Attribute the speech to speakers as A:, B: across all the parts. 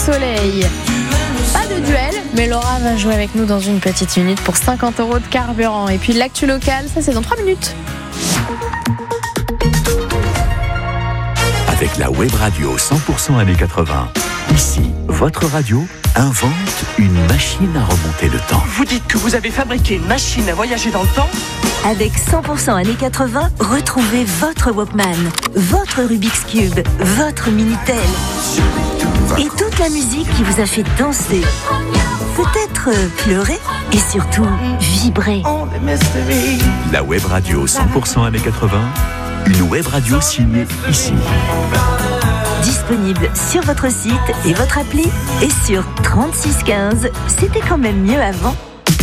A: Soleil. Pas de duel, mais Laura va jouer avec nous dans une petite minute pour 50 € de carburant. Et puis l'actu locale, ça c'est dans 3 minutes.
B: Avec la web radio 100% années 80. Ici, votre radio invente une machine à remonter le temps.
C: Vous dites que vous avez fabriqué une machine à voyager dans le temps ?
D: Avec 100% années 80, retrouvez votre Walkman, votre Rubik's Cube, votre Minitel et toute la musique qui vous a fait danser, peut-être pleurer et surtout vibrer.
B: La web radio 100% années 80, une web radio signée ici.
D: Disponible sur votre site et votre appli et sur 3615. C'était quand même mieux avant.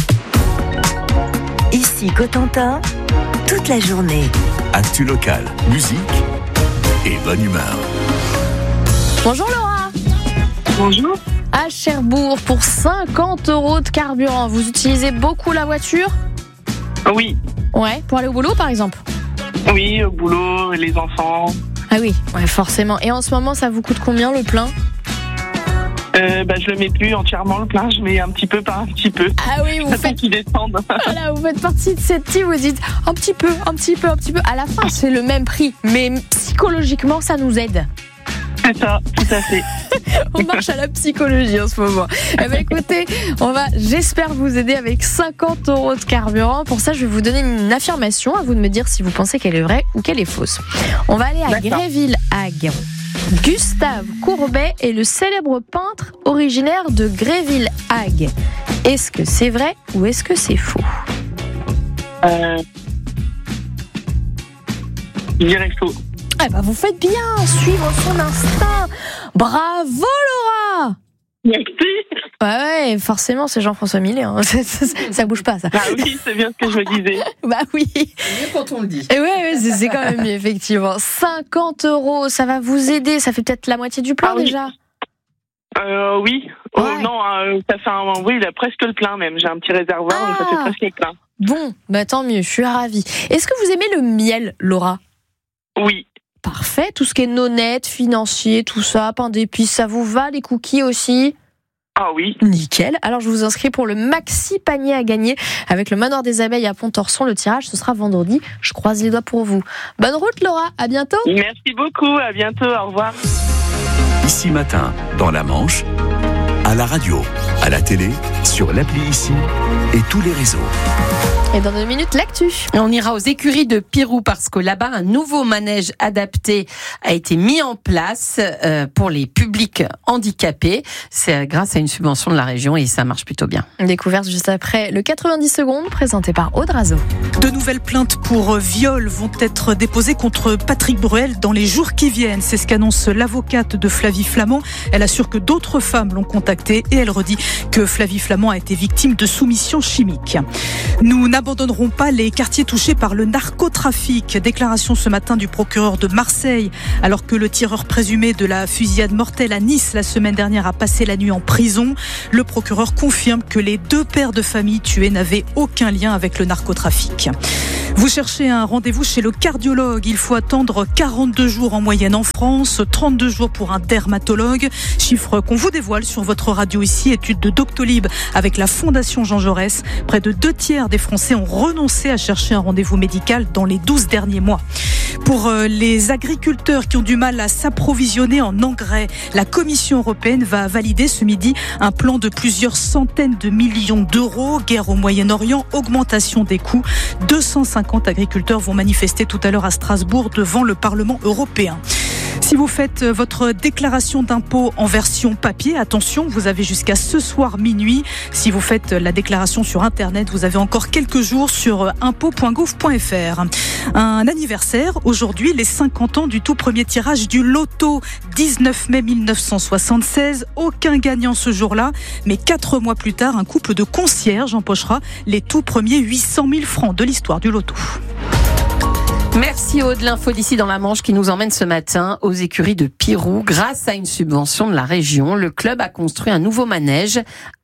D: Ici Cotentin, toute la journée.
B: Actu locale, musique et bonne humeur.
A: Bonjour Laura.
E: Bonjour.
A: À Cherbourg pour 50 € de carburant. Vous utilisez beaucoup la voiture ?
E: Oui.
A: Ouais, pour aller au boulot par exemple ?
E: Oui, au boulot, les enfants.
A: Ah oui, ouais, forcément. Et en ce moment, ça vous coûte combien le plein ?
E: Je le mets plus entièrement le plein, je mets un petit peu par un petit peu.
A: Ah oui, vous faites
E: qu'ils descendent.
A: Voilà, vous faites partie de cette team, vous dites un petit peu. À la fin, c'est le même prix, mais psychologiquement, ça nous aide.
E: C'est ça, tout à fait.
A: On marche à la psychologie en ce moment. Eh bien, écoutez, j'espère vous aider avec 50 € de carburant. Pour ça, je vais vous donner une affirmation. À vous de me dire si vous pensez qu'elle est vraie ou qu'elle est fausse. On va aller à Gréville-Hague. Gustave Courbet est le célèbre peintre originaire de Gréville-Hague. Est-ce que c'est vrai ou est-ce que c'est faux ?
E: Je dirais faux.
A: Eh ben, vous faites bien, suivre son instinct. Bravo Laura.
E: Merci.
A: Ouais, forcément, c'est Jean-François Millet. Hein. Ça bouge pas, ça.
E: Ah oui, c'est bien ce que je me disais.
A: Bah oui.
F: C'est mieux quand on le dit.
A: Et ouais, c'est quand même mieux, effectivement. 50 €, ça va vous aider. Ça fait peut-être la moitié du plein déjà.
E: Oui.
A: Ouais.
E: Non, ça fait oui, il a presque le plein même. J'ai un petit réservoir, donc ça fait presque le plein.
A: Bon, bah tant mieux, je suis ravie. Est-ce que vous aimez le miel, Laura ?
E: Oui.
A: Parfait, tout ce qui est nonnette, financier, tout ça, pain d'épices, ça vous va, les cookies aussi ?
E: Ah oui.
A: Nickel. Alors je vous inscris pour le maxi panier à gagner avec le Manoir des Abeilles à Pont-Torson. Le tirage, ce sera vendredi. Je croise les doigts pour vous. Bonne route Laura, à bientôt.
E: Merci beaucoup, à bientôt, au revoir.
B: Ici matin, dans la Manche, à la radio, à la télé, sur l'appli Ici et tous les réseaux.
A: Et dans 2 minutes, l'actu.
F: Et on ira aux écuries de Pirou parce que là-bas, un nouveau manège adapté a été mis en place pour les publics handicapés. C'est grâce à une subvention de la région et ça marche plutôt bien.
A: Découverte juste après le 90 secondes présenté par Aude Razo.
G: De nouvelles plaintes pour viol vont être déposées contre Patrick Bruel dans les jours qui viennent. C'est ce qu'annonce l'avocate de Flavie Flament. Elle assure que d'autres femmes l'ont contactée et elle redit que Flavie Flament a été victime de soumission chimique. Nous n'abandonnerons pas les quartiers touchés par le narcotrafic. Déclaration ce matin du procureur de Marseille. Alors que le tireur présumé de la fusillade mortelle à Nice la semaine dernière a passé la nuit en prison, le procureur confirme que les 2 pères de famille tués n'avaient aucun lien avec le narcotrafic. Vous cherchez un rendez-vous chez le cardiologue. Il faut attendre 42 jours en moyenne en France, 32 jours pour un dermatologue. Chiffre qu'on vous dévoile sur votre radio ici. Étude de Doctolib avec la Fondation Jean Jaurès. Près de 2 tiers des Français ont renoncé à chercher un rendez-vous médical dans les 12 derniers mois. Pour les agriculteurs qui ont du mal à s'approvisionner en engrais, la Commission européenne va valider ce midi un plan de plusieurs centaines de millions d'euros. Guerre au Moyen-Orient, augmentation des coûts. 250 agriculteurs vont manifester tout à l'heure à Strasbourg devant le Parlement européen. Si vous faites votre déclaration d'impôt en version papier, attention, vous avez jusqu'à ce soir minuit. Si vous faites la déclaration sur Internet, vous avez encore quelques jours sur impôt.gouv.fr. Un anniversaire, aujourd'hui, les 50 ans du tout premier tirage du loto. 19 mai 1976, aucun gagnant ce jour-là. Mais 4 mois plus tard, un couple de concierges empochera les tout premiers 800 000 francs de l'histoire du loto.
F: Merci Aude, l'info d'ici dans la Manche qui nous emmène ce matin aux écuries de Pirou. Grâce à une subvention de la région, le club a construit un nouveau manège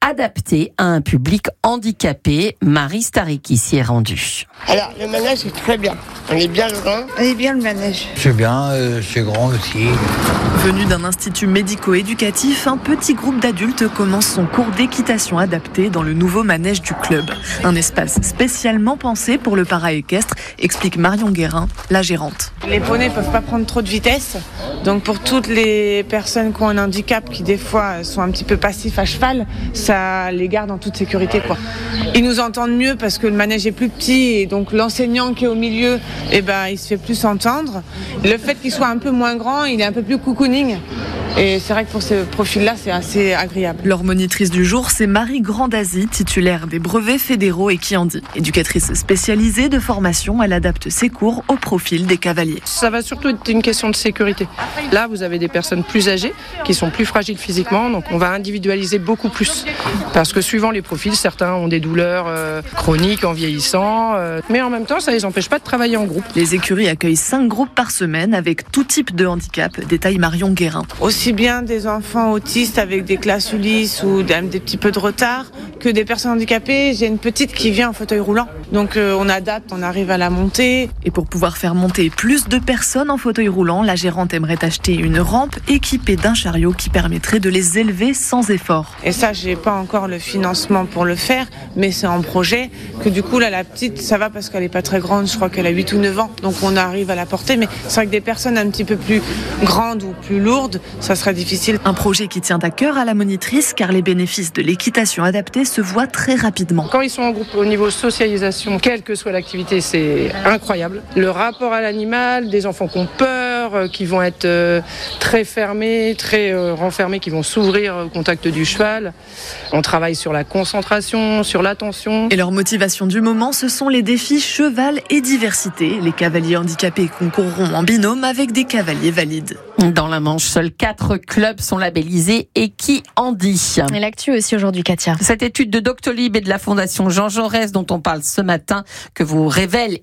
F: adapté à un public handicapé. Marie Stariki s'y est rendue.
H: Alors, le manège est très bien. On est bien grand.
I: On est bien le manège.
J: C'est bien, c'est grand aussi.
K: Venu d'un institut médico-éducatif, un petit groupe d'adultes commence son cours d'équitation adapté dans le nouveau manège du club. Un espace spécialement pensé pour le para-équestre, explique Marion Guérin, la gérante.
I: Les poneys ne peuvent pas prendre trop de vitesse. Donc pour toutes les personnes qui ont un handicap, qui des fois sont un petit peu passifs à cheval, ça les garde en toute sécurité, quoi. Ils nous entendent mieux parce que le manège est plus petit et donc l'enseignant qui est au milieu, il se fait plus entendre. Le fait qu'il soit un peu moins grand, il est un peu plus cocooning. Et c'est vrai que pour ce profil-là, c'est assez agréable.
K: Leur monitrice du jour, c'est Marie Grandasi, titulaire des brevets fédéraux Equiandi. Éducatrice spécialisée de formation, elle adapte ses cours au profil des cavaliers.
L: Ça va surtout être une question de sécurité. Là, vous avez des personnes plus âgées, qui sont plus fragiles physiquement, donc on va individualiser beaucoup plus. Parce que suivant les profils, certains ont des douleurs chroniques en vieillissant, mais en même temps, ça ne les empêche pas de travailler en groupe.
K: Les écuries accueillent 5 groupes par semaine avec tout type de handicap, détaille Marion Guérin.
I: Aussi bien des enfants autistes avec des classes Ulysse ou des petits peu de retard que des personnes handicapées. J'ai une petite qui vient en fauteuil roulant. Donc on adapte, on arrive à la monter.
K: Et pour pouvoir faire monter plus de personnes en fauteuil roulant, la gérante aimerait acheter une rampe équipée d'un chariot qui permettrait de les élever sans effort.
I: Et ça, j'ai pas encore le financement pour le faire, mais c'est en projet. Que du coup, là, la petite, ça va parce qu'elle est pas très grande. Je crois qu'elle a 8 ou 9 ans. Donc on arrive à la porter. Mais c'est vrai que des personnes un petit peu plus grandes ou plus lourdes, ça serait difficile.
K: Un projet qui tient à cœur à la monitrice car les bénéfices de l'équitation adaptée se voient très rapidement.
L: Quand ils sont en groupe au niveau socialisation, quelle que soit l'activité, c'est incroyable. Le rapport à l'animal, des enfants qui ont peur, qui vont être très fermés, très renfermés, qui vont s'ouvrir au contact du cheval. On travaille sur la concentration, sur l'attention.
K: Et leur motivation du moment, ce sont les défis cheval et diversité. Les cavaliers handicapés concourront en binôme avec des cavaliers valides.
F: Dans la Manche, seuls 4 clubs sont labellisés Equiandi.
A: Et l'actu aussi aujourd'hui, Katia.
F: Cette étude de Doctolib et de la Fondation Jean Jaurès dont on parle ce matin, que vous révèle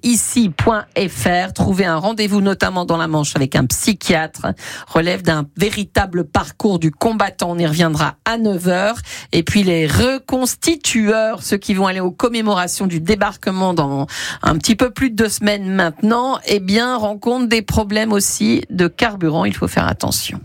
F: ici.fr, trouver un rendez-vous notamment dans la Manche avec un psychiatre, relève d'un véritable parcours du combattant. On y reviendra à 9h. Et puis les reconstitueurs, ceux qui vont aller aux commémorations du débarquement dans un petit peu plus de 2 semaines maintenant, rencontrent des problèmes aussi de carburant. Il faut faire attention.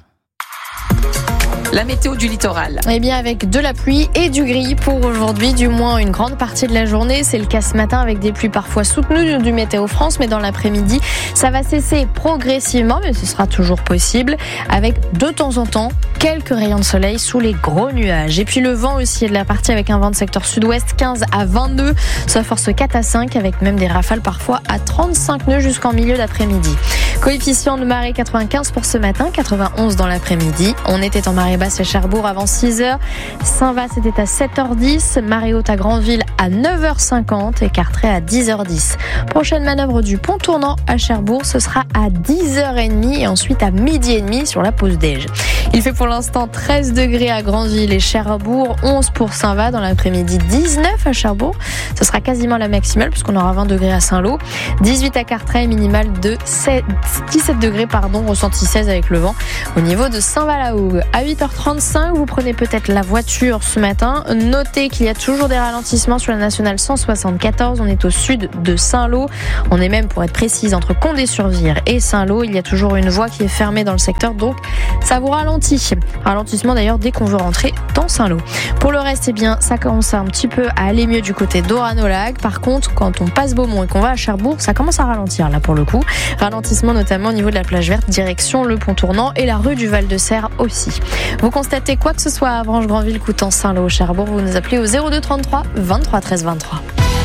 F: La météo du littoral.
A: Avec de la pluie et du gris pour aujourd'hui, du moins une grande partie de la journée. C'est le cas ce matin avec des pluies parfois soutenues du Météo France, mais dans l'après-midi, ça va cesser progressivement, mais ce sera toujours possible, avec de temps en temps quelques rayons de soleil sous les gros nuages. Et puis le vent aussi est de la partie avec un vent de secteur sud-ouest 15 à 20 nœuds, soit force 4 à 5 avec même des rafales parfois à 35 nœuds jusqu'en milieu d'après-midi. Coefficient de marée 95 pour ce matin, 91 dans l'après-midi. On était en marée basse à Cherbourg avant 6h. Saint-Vaast était à 7h10. Marée haute à Granville à 9h50 et Cartré à 10h10. Prochaine manœuvre du pont tournant à Cherbourg, ce sera à 10h30 et ensuite à midi et demi sur la pause déj. Il fait pour l'instant 13 degrés à Granville et Cherbourg, 11 pour Saint-Vaast dans l'après-midi, 19 à Cherbourg. Ce sera quasiment la maximale puisqu'on aura 20 degrés à Saint-Lô, 18 à Cartré, minimale de 17 degrés, ressenti 16 avec le vent. Au niveau de Saint-Valahougue, à 8h35, vous prenez peut-être la voiture ce matin. Notez qu'il y a toujours des ralentissements sur la nationale 174. On est au sud de Saint-Lô. On est même, pour être précise, entre Condé-sur-Vire et Saint-Lô. Il y a toujours une voie qui est fermée dans le secteur, donc ça vous ralentit. Ralentissement d'ailleurs dès qu'on veut rentrer dans Saint-Lô. Pour le reste, ça commence un petit peu à aller mieux du côté d'Oranolag. Par contre, quand on passe Beaumont et qu'on va à Cherbourg, ça commence à ralentir là pour le coup. Ralentissement notamment au niveau de la plage verte, direction le pont tournant et la rue du Val-de-Serre aussi. Vous constatez quoi que ce soit à Avranches, Granville, Coutances, Saint-Lô, Cherbourg, vous nous appelez au 02 33 23 13 23.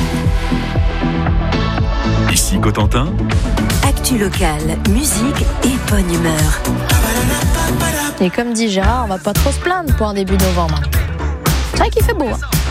B: Ici Cotentin.
D: Actu locale, musique et bonne humeur.
A: Et comme dit Gérard, on va pas trop se plaindre pour un début novembre. C'est vrai qu'il fait beau.